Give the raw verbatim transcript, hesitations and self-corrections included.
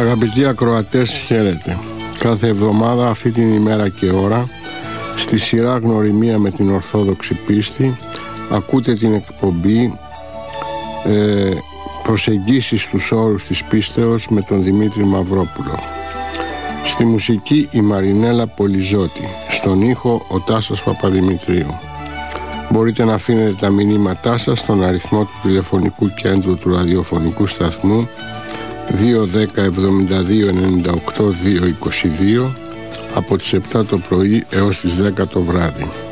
Αγαπητοί ακροατές, χαίρετε. Κάθε εβδομάδα αυτή την ημέρα και ώρα, στη σειρά Γνωριμία με την Ορθόδοξη Πίστη, ακούτε την εκπομπή ε, Προσεγγίσεις στους όρους της πίστεως με τον Δημήτρη Μαυρόπουλο. Στη μουσική η Μαρινέλα Πολυζώτη, στον ήχο ο Τάσος Παπαδημητρίου. Μπορείτε να αφήνετε τα μηνύματά σας στον αριθμό του τηλεφωνικού κέντρου του ραδιοφωνικού σταθμού δύο δέκα εβδομήντα δύο ενενήντα οκτώ διακόσια είκοσι δύο από τις επτά το πρωί έως τις δέκα το βράδυ.